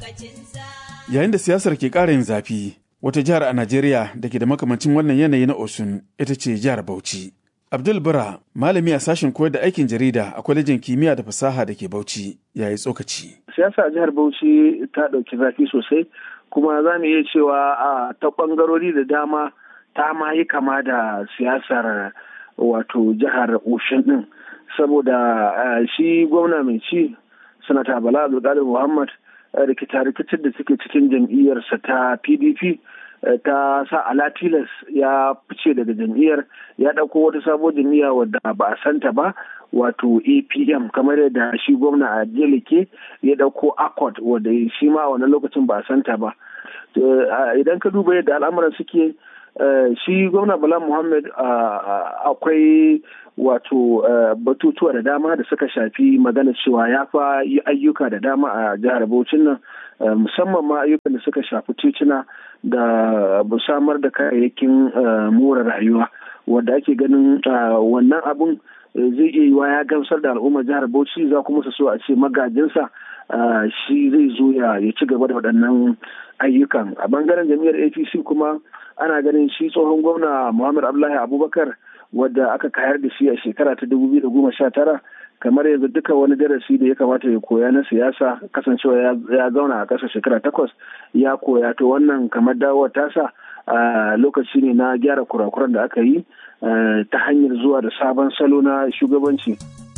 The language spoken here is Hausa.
Yayin da siyasar ke ƙara yin zafi, wata jihar a Najeriya da ke da makamancin wannan yanayi na Osun ita ce jihar Bauchi. Abdul Bara, malami a sashen koyar da aikin jarida a kwalejin kimiyya da fasaha da ke Bauchi, ya yi tsokaci. Siyasa a jihar Bauchi ta ɗauki zafi sosai, kuma za mu iya cewa a ta ɓangarori da dama ta ma yi kama da siyasar wato jihar Osun ɗin. Saboda shi gwamna mai ci, Sanata Bala Abdulkadir Muhammad, rikita-rikicin da suke cikin jam'iyyarsa ta PDP ta sa alatilas ya fice daga jam'iyyar, ya ɗauko wata sabuwar jam'iyya wadda ba a santa ba, wato APM, kamar yadda shi gwamna a Jelike ya ɗauko Accord wadda shi ma a wannan lokacin ba a santa ba. Idan ka duba yadda al'amuran suke, shi gwamna Bala Muhammad akwai wato batutuwa da dama da suka shafi magana cewa ya fa yi ayyuka da dama a jihar Bauchin nan, musamman ma ayyukan da suka shafi tituna da samar da kayayyakin more rayuwa, wanda ake ganin wannan abun zai iya yiwa ya gamsar da al'ummar jihar Bauchi, za kuma su so a ce magajinsa shi zai zo ya ci gaba da waɗannan ayyukan. A bangaren jam'iyyar APC kuma ana ganin shi tsohon gwamna Muhammad Abdullahi Abubakar, wadda aka kayar da shi a shekara ta 2019, kamar yanzu duka wani darasi da ya kamata ya koya na siyasa, kasancewa ya zauna a ƙasa shekara 8 ya koya, to wannan kamar dawowar tasa lokaci ne na gyara kurakuran da aka yi ta hanyar zuwa da sabon salo na shugabanci.